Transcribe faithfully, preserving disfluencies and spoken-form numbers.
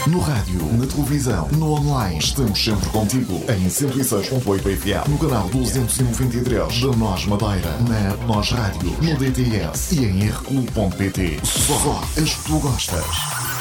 No rádio, na televisão, no online. Estamos sempre contigo. Em cento e seis ponto oito F M. No canal duzentos e noventa e três da Nós Madeira. Na Nós Rádio. No D T S. E em r clube ponto pt. Só as que tu gostas.